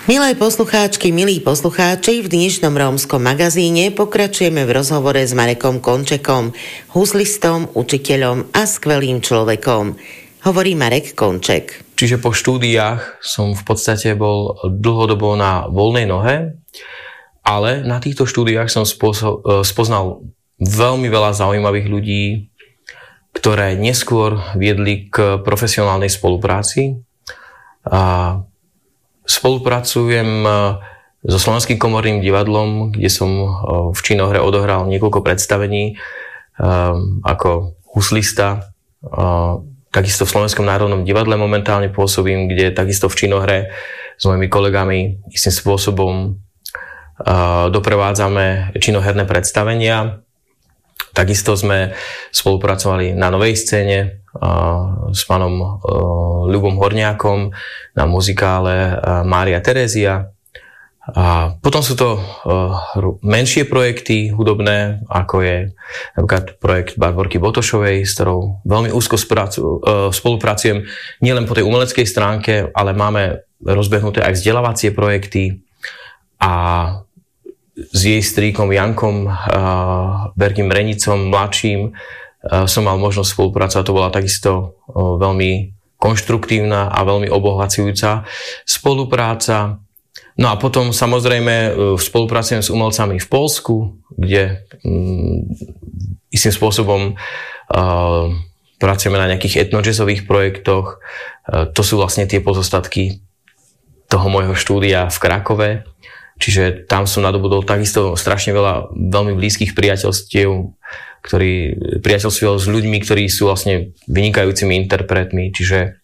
Milé poslucháčky, milí poslucháči, v dnešnom rómskom magazíne pokračujeme v rozhovore s Marekom Končekom, huslistom, učiteľom a skvelým človekom. Hovorí Marek Konček. Čiže po štúdiách som v podstate bol dlhodobo na voľnej nohe, ale na týchto štúdiách som spoznal veľmi veľa zaujímavých ľudí, ktoré neskôr viedli k profesionálnej spolupráci. Spolupracujem so Slovenským komorným divadlom, kde som v činohre odohral niekoľko predstavení ako huslista. Takisto v Slovenskom národnom divadle momentálne pôsobím, kde takisto v činohre s mojimi kolegami istým spôsobom doprevádzame činoherné predstavenia. Takisto sme spolupracovali na novej scéne s pánom Ľubom Horňákom na muzikále Mária Terézia. A potom sú to menšie projekty hudobné, ako je napríklad projekt Barborky Botošovej, s ktorou veľmi úzko spolupracujem nielen po tej umeleckej stránke, ale máme rozbehnuté aj vzdelávacie projekty a s jej strýkom Jankom Bergim Renicom mladším som mal možnosť spolupracovať. To bola takisto veľmi konštruktívna a veľmi obohacujúca spolupráca. No a potom samozrejme spolupracujem s umelcami v Poľsku, kde istým spôsobom pracujeme na nejakých etnojazzových projektoch. To sú vlastne tie pozostatky toho môjho štúdia v Krakove. Čiže tam som nadobudol takisto strašne veľa veľmi blízkych priateľstiev, priateľstiev s ľuďmi, ktorí sú vlastne vynikajúcimi interpretmi. Čiže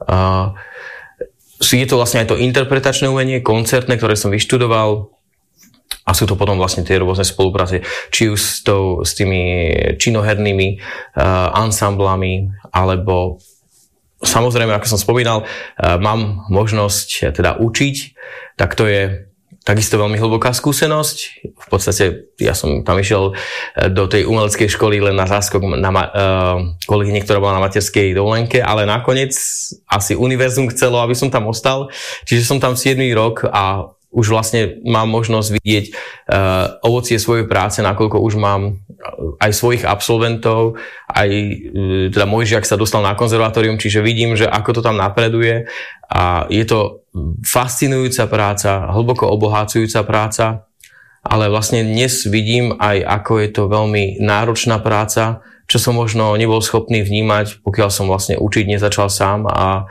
je to vlastne aj to interpretačné umenie, koncertné, ktoré som vyštudoval, a sú to potom vlastne tie rôzne spolupráce, či už s tými činohernými ansamblami, alebo samozrejme, ako som spomínal, mám možnosť teda učiť, tak to je takisto veľmi hlboká skúsenosť. V podstate ja som tam išiel do tej umeleckej školy len na záskok na kolegyne, ktorá bola na materskej dovolenke, ale nakoniec asi univerzum chcelo, aby som tam ostal. Čiže som tam 7. rok a už vlastne mám možnosť vidieť ovocie svojej práce, nakoľko už mám aj svojich absolventov, aj teda môj žiak sa dostal na konzervatórium, čiže vidím, že ako to tam napreduje a je to fascinujúca práca, hlboko obohacujúca práca, ale vlastne dnes vidím aj, ako je to veľmi náročná práca, čo som možno nebol schopný vnímať, pokiaľ som vlastne učiť nezačal sám a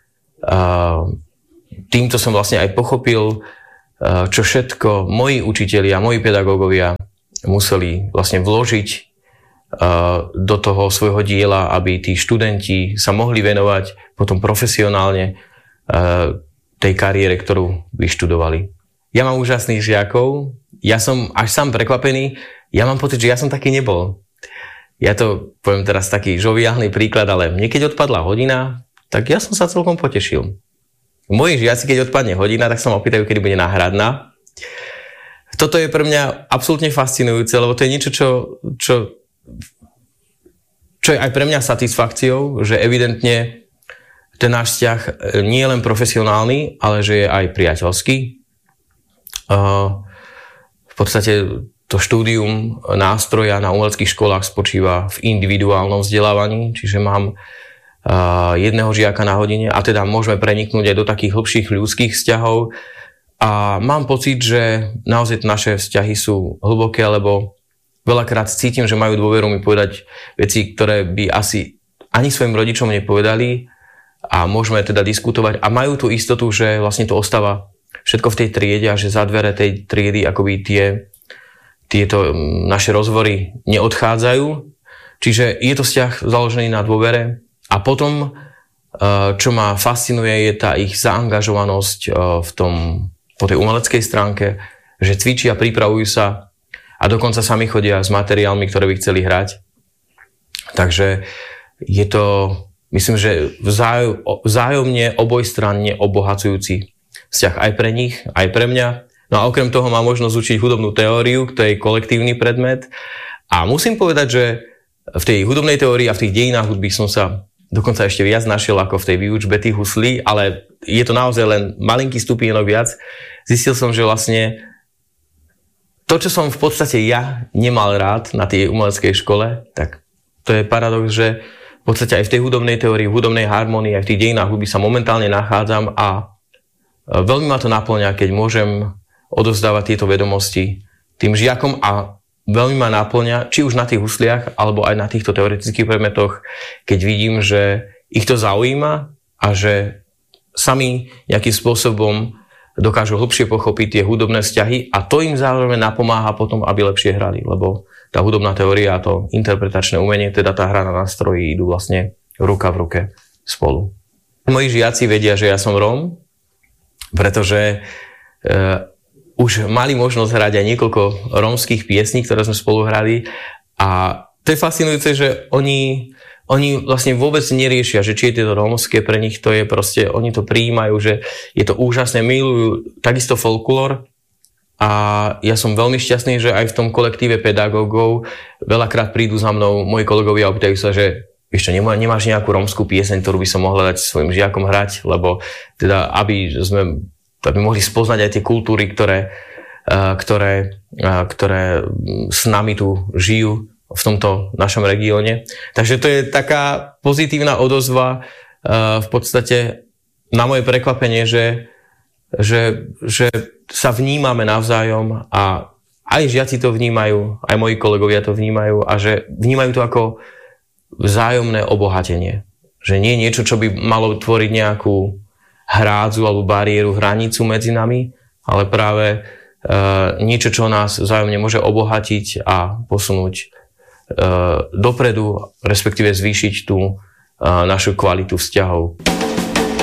týmto som vlastne aj pochopil, čo všetko moji učitelia, moji pedagógovia museli vlastne vložiť do toho svojho diela, aby tí študenti sa mohli venovať potom profesionálne tej kariére, ktorú vyštudovali. Ja mám úžasných žiakov, ja som až sám prekvapený, ja mám pocit, že ja som taký nebol. Ja to poviem teraz taký žoviálny príklad, ale mne keď odpadla hodina, tak ja som sa celkom potešil. Moji žiaci, keď odpadne hodina, tak sa ma opýtajú, kedy bude náhradná. Toto je pre mňa absolútne fascinujúce, lebo to je niečo, čo je aj pre mňa satisfakciou, že evidentne ten náš vzťah nie je len profesionálny, ale že je aj priateľský. V podstate to štúdium nástroja na umeleckých školách spočíva v individuálnom vzdelávaní, čiže mám jedného žiaka na hodine a teda môžeme preniknúť aj do takých hlbších ľudských vzťahov a mám pocit, že naozaj naše vzťahy sú hlboké, lebo veľakrát cítim, že majú dôveru mi povedať veci, ktoré by asi ani svojim rodičom nepovedali a môžeme teda diskutovať a majú tú istotu, že vlastne to ostáva všetko v tej triede a že za dvere tej triedy akoby tieto naše rozhovory neodchádzajú. Čiže je to vzťah založený na dôvere. A potom, čo ma fascinuje, je tá ich zaangažovanosť po tej umeleckej stránke, že cvičia, pripravujú sa a dokonca sami chodia s materiálmi, ktoré by chceli hrať. Takže je to, myslím, že vzájomne obojstranne obohacujúci vzťah aj pre nich, aj pre mňa. No a okrem toho mám možnosť učiť hudobnú teóriu, to je kolektívny predmet. A musím povedať, že v tej hudobnej teórii a v tých dejinách hudby som sa dokonca ešte viac našiel ako v tej výučbe tých huslí, ale je to naozaj len malinký stupienok viac, zistil som, že vlastne to, čo som v podstate ja nemal rád na tej umeleckej škole, tak to je paradox, že v podstate aj v tej hudobnej teórii, v hudobnej harmonii, aj v tých dejinách hudby sa momentálne nachádzam a veľmi ma to naplňa, keď môžem odovzdávať tieto vedomosti tým žiakom a veľmi ma naplňa, či už na tých husliach, alebo aj na týchto teoretických predmetoch, keď vidím, že ich to zaujíma a že sami nejakým spôsobom dokážu hlbšie pochopiť tie hudobné vzťahy a to im zároveň napomáha potom, aby lepšie hrali, lebo tá hudobná teória a to interpretačné umenie, teda tá hra na nástroji idú vlastne ruka v ruke spolu. Moji žiaci vedia, že ja som Róm, pretože už mali možnosť hrať aj niekoľko rómskych piesní, ktoré sme spolu hrali a to je fascinujúce, že oni vlastne vôbec neriešia, že či je to rómske, pre nich to je proste, oni to prijímajú, že je to úžasné, milujú takisto folklór a ja som veľmi šťastný, že aj v tom kolektíve pedagógov veľakrát prídu za mnou moji kolegovia a opýtajú sa, že ešte nemáš nejakú rómskú pieseň, ktorú by som mohla dať svojim žiakom hrať, lebo teda, aby mohli spoznať aj tie kultúry, ktoré s nami tu žijú v tomto našom regióne. Takže to je taká pozitívna odozva v podstate na moje prekvapenie, že sa vnímame navzájom a aj žiaci to vnímajú, aj moji kolegovia to vnímajú a že vnímajú to ako vzájomné obohatenie. Že nie je niečo, čo by malo tvoriť nejakú hrádzu alebo bariéru, hranicu medzi nami, ale práve niečo, čo nás vzájomne môže obohatiť a posunúť dopredu, respektíve zvýšiť tú našu kvalitu vzťahov.